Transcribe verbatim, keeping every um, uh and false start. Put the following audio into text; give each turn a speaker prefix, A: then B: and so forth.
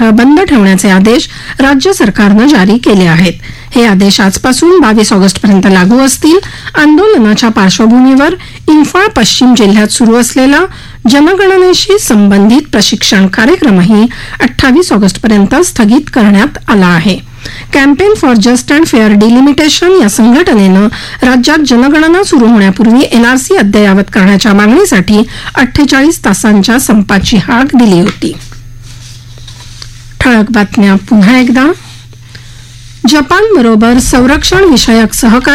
A: स्थळ बंद ठेवण्याचे आदेश राज्य सरकारनं जारी केले आहेत. हे आदेश आजपासून बावीस ऑगस्टपर्यंत लागू असतील. आंदोलनाच्या पार्श्वभूमीवर इंफाळ पश्चिम जिल्ह्यात सुरू असलेला जनगणनेशी संबंधित प्रशिक्षण कार्यक्रमही अठ्ठावीस ऑगस्टपर्यंत स्थगित करण्यात आला आहे. Campaign for just and fair delimitation या संघटनेनं राज्यात जनगणना सुरू होण्यापूर्वी एनआरसी अद्ययावत करण्याच्या मागणीसाठी अठ्ठेचाळीस तासांच्या संपाची हाक दिली होती. ठळक बातम्या पुन्हा एकदा. जपानबरोबर संरक्षण विषयक सहकार्य